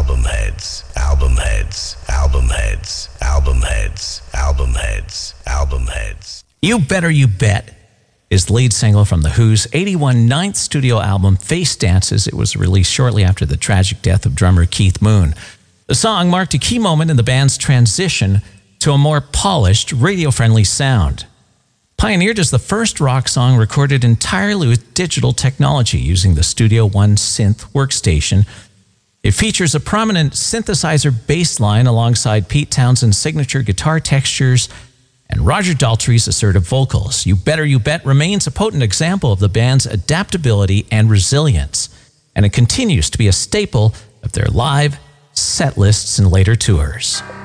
album heads, album heads, album heads, album heads, album heads, album heads. You Better You Bet is the lead single from The Who's 81 ninth studio album, Face Dances. It was released shortly after the tragic death of drummer Keith Moon. The song marked a key moment in the band's transition to a more polished, radio-friendly sound. Pioneered as the first rock song recorded entirely with digital technology using the Studio One synth workstation, it features a prominent synthesizer bass line alongside Pete Townshend's signature guitar textures and Roger Daltrey's assertive vocals. You Better You Bet remains a potent example of the band's adaptability and resilience, and it continues to be a staple of their live set lists and later tours.